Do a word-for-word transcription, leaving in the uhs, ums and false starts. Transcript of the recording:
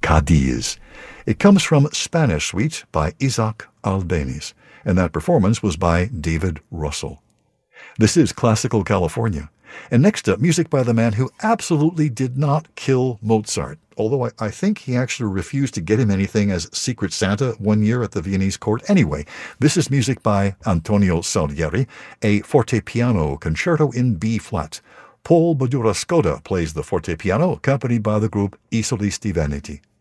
Cadiz. It comes from Spanish Suite by Isaac Albeniz, and that performance was by David Russell. This is Classical California. And next up, music by the man who absolutely did not kill Mozart, although I, I think he actually refused to get him anything as Secret Santa one year at the Viennese court. Anyway, this is music by Antonio Salieri, a fortepiano concerto in B-flat. Paul Badura Skoda plays the fortepiano, accompanied by the group I Solisti Veneti.